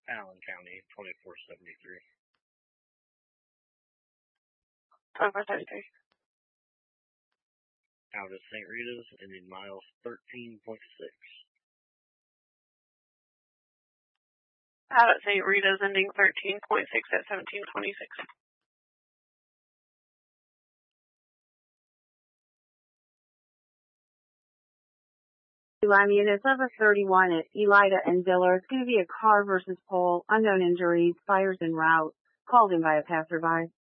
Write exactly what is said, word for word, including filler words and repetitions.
Allen County, twenty-four seventy-three. twenty-four seventy-three. Out of Saint Rita's, ending miles thirteen point six. Out at Saint Rita's, ending thirteen point six at seventeen twenty-six. Lime units of a thirty-one at Elida and Diller. It's going to be a car versus pole. Unknown injuries. Fires en route. Called in by a passerby.